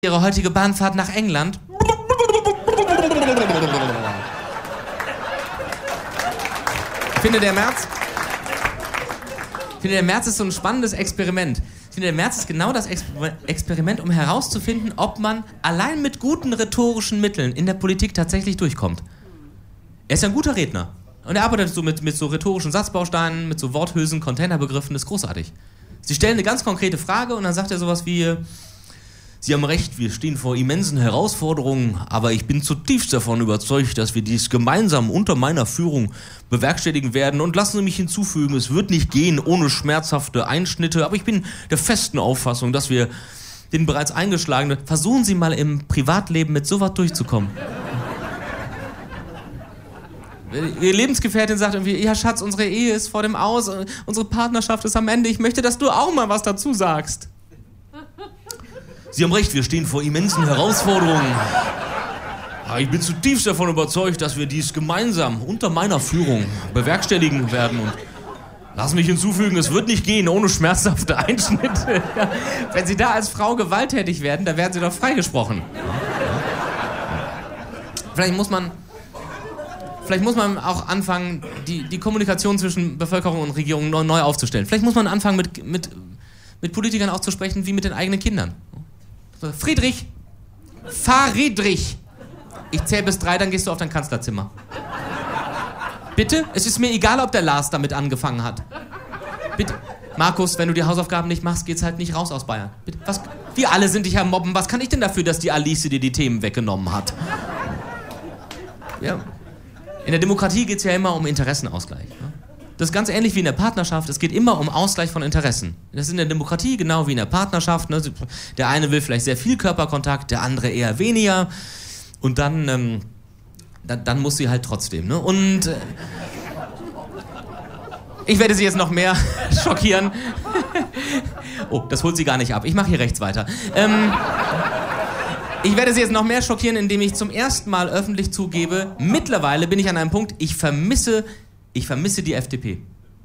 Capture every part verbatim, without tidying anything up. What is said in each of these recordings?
Ihre heutige Bahnfahrt nach England. Ich finde, der März... Ich finde, der März ist so ein spannendes Experiment. Ich finde, der März ist genau das Exper Experiment, um herauszufinden, ob man allein mit guten rhetorischen Mitteln in der Politik tatsächlich durchkommt. Er ist ja ein guter Redner. Und er arbeitet so mit, mit so rhetorischen Satzbausteinen, mit so Worthülsen, Containerbegriffen, das ist großartig. Sie stellen eine ganz konkrete Frage und dann sagt er sowas wie: Sie haben recht, wir stehen vor immensen Herausforderungen, aber ich bin zutiefst davon überzeugt, dass wir dies gemeinsam unter meiner Führung bewerkstelligen werden. Und lassen Sie mich hinzufügen, es wird nicht gehen ohne schmerzhafte Einschnitte, aber ich bin der festen Auffassung, dass wir den bereits eingeschlagenen... Versuchen Sie mal im Privatleben mit sowas durchzukommen. Ihr Lebensgefährtin sagt irgendwie: Ja, Schatz, unsere Ehe ist vor dem Aus, unsere Partnerschaft ist am Ende, ich möchte, dass du auch mal was dazu sagst. Sie haben recht, wir stehen vor immensen Herausforderungen. Aber ich bin zutiefst davon überzeugt, dass wir dies gemeinsam unter meiner Führung bewerkstelligen werden. Und lass mich hinzufügen, es wird nicht gehen ohne schmerzhafte Einschnitte. Wenn Sie da als Frau gewalttätig werden, dann werden Sie doch freigesprochen. Vielleicht muss man, vielleicht muss man auch anfangen, die, die Kommunikation zwischen Bevölkerung und Regierung neu, neu aufzustellen. Vielleicht muss man anfangen, mit, mit, mit Politikern auch zu sprechen, wie mit den eigenen Kindern. Friedrich, Fahrriedrich. Ich zähle bis drei, dann gehst du auf dein Kanzlerzimmer. Bitte? Es ist mir egal, ob der Lars damit angefangen hat. Bitte. Markus, wenn du die Hausaufgaben nicht machst, geht's halt nicht raus aus Bayern. Bitte. Was? Wir alle sind dich am Mobben. Was kann ich denn dafür, dass die Alice dir die Themen weggenommen hat? Ja. In der Demokratie geht's ja immer um Interessenausgleich. Ne? Das ist ganz ähnlich wie in der Partnerschaft. Es geht immer um Ausgleich von Interessen. Das ist in der Demokratie genau wie in der Partnerschaft. Ne? Der eine will vielleicht sehr viel Körperkontakt, der andere eher weniger. Und dann, ähm, dann, dann muss sie halt trotzdem. Ne? Und äh, ich werde sie jetzt noch mehr schockieren. Oh, das holt sie gar nicht ab. Ich mache hier rechts weiter. Ähm, ich werde sie jetzt noch mehr schockieren, indem ich zum ersten Mal öffentlich zugebe, mittlerweile bin ich an einem Punkt, ich vermisse... Ich vermisse die F D P.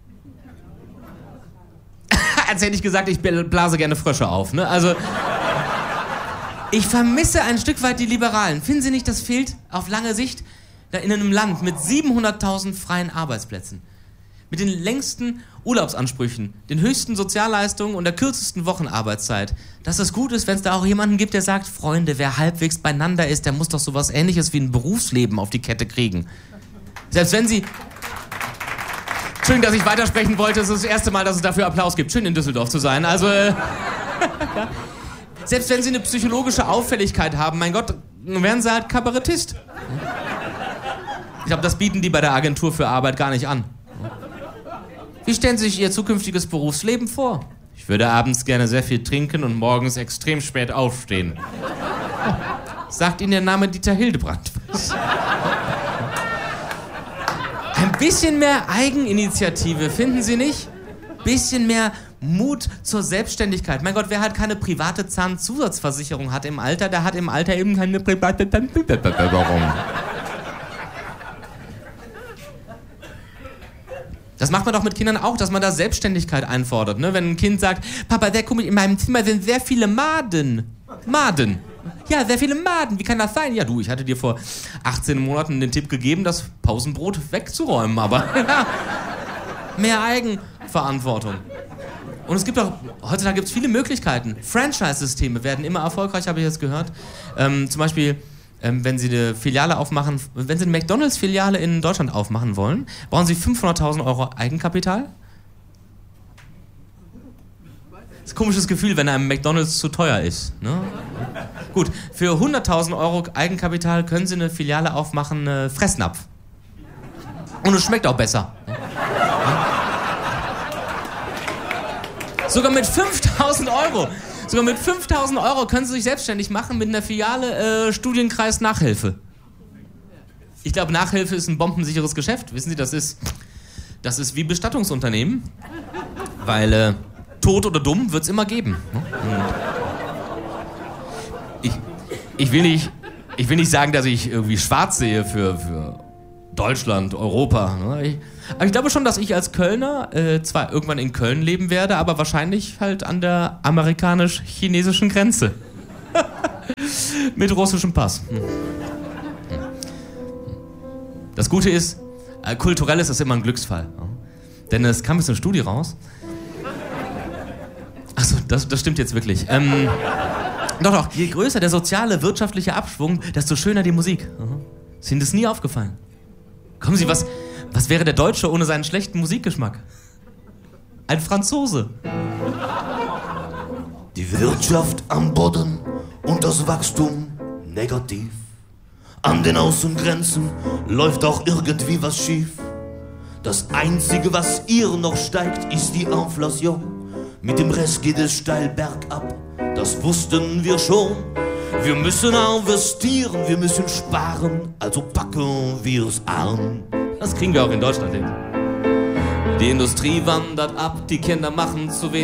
Als hätte ich gesagt, ich blase gerne Frösche auf. Ne? Also, ich vermisse ein Stück weit die Liberalen. Finden Sie nicht, das fehlt auf lange Sicht in einem Land mit siebenhunderttausend freien Arbeitsplätzen, mit den längsten Urlaubsansprüchen, den höchsten Sozialleistungen und der kürzesten Wochenarbeitszeit, dass es gut ist, wenn es da auch jemanden gibt, der sagt: Freunde, wer halbwegs beieinander ist, der muss doch sowas Ähnliches wie ein Berufsleben auf die Kette kriegen. Selbst wenn Sie... Schön, dass ich weitersprechen wollte. Es ist das erste Mal, dass es dafür Applaus gibt. Schön, in Düsseldorf zu sein. Also, äh, selbst wenn Sie eine psychologische Auffälligkeit haben, mein Gott, dann werden Sie halt Kabarettist. Ich glaube, das bieten die bei der Agentur für Arbeit gar nicht an. Wie stellen Sie sich Ihr zukünftiges Berufsleben vor? Ich würde abends gerne sehr viel trinken und morgens extrem spät aufstehen. Sagt Ihnen der Name Dieter Hildebrand was? Ein bisschen mehr Eigeninitiative, finden Sie nicht? Bisschen mehr Mut zur Selbstständigkeit. Mein Gott, wer halt keine private Zahnzusatzversicherung hat im Alter, der hat im Alter eben keine private Zahnzusatzversicherung. Das macht man doch mit Kindern auch, dass man da Selbstständigkeit einfordert. Ne? Wenn ein Kind sagt: Papa, sehr komisch, in meinem Zimmer sind sehr viele Maden. Maden. Ja, sehr viele Maden. Wie kann das sein? Ja, du, ich hatte dir vor achtzehn Monaten den Tipp gegeben, das Pausenbrot wegzuräumen, aber mehr Eigenverantwortung. Und es gibt auch, heutzutage gibt es viele Möglichkeiten. Franchise-Systeme werden immer erfolgreicher, habe ich jetzt gehört. Ähm, zum Beispiel, ähm, wenn Sie eine Filiale aufmachen, wenn Sie eine McDonalds-Filiale in Deutschland aufmachen wollen, brauchen Sie fünfhunderttausend Euro Eigenkapital. Das ist ein komisches Gefühl, wenn einem McDonalds zu teuer ist. Ne? Gut, für hunderttausend Euro Eigenkapital können Sie eine Filiale aufmachen, äh, Fressnapf. Und es schmeckt auch besser. Sogar mit fünftausend Euro. Sogar mit fünftausend Euro können Sie sich selbstständig machen mit einer Filiale äh, Studienkreis Nachhilfe. Ich glaube, Nachhilfe ist ein bombensicheres Geschäft. Wissen Sie, das ist, das ist wie Bestattungsunternehmen. Weil... Äh, tot oder dumm wird es immer geben. Ich, ich, will nicht, ich will nicht sagen, dass ich irgendwie schwarz sehe für, für Deutschland, Europa. Ich, aber ich glaube schon, dass ich als Kölner äh, zwar irgendwann in Köln leben werde, aber wahrscheinlich halt an der amerikanisch-chinesischen Grenze. Mit russischem Pass. Hm. Das Gute ist, äh, kulturell ist das immer ein Glücksfall. Ja? Denn es kam jetzt eine Studie raus. Achso, das, das stimmt jetzt wirklich. Ähm, doch, doch, je größer der soziale, wirtschaftliche Abschwung, desto schöner die Musik. Mhm. Ist Ihnen das nie aufgefallen? Kommen Sie, was, was wäre der Deutsche ohne seinen schlechten Musikgeschmack? Ein Franzose. Die Wirtschaft am Boden und das Wachstum negativ. An den Außengrenzen läuft auch irgendwie was schief. Das Einzige, was ihr noch steigt, ist die Inflation. Mit dem Rest geht es steil bergab, das wussten wir schon. Wir müssen investieren, wir müssen sparen, also packen wir es an. Das kriegen wir auch in Deutschland hin. Die Industrie wandert ab, die Kinder machen zu wenig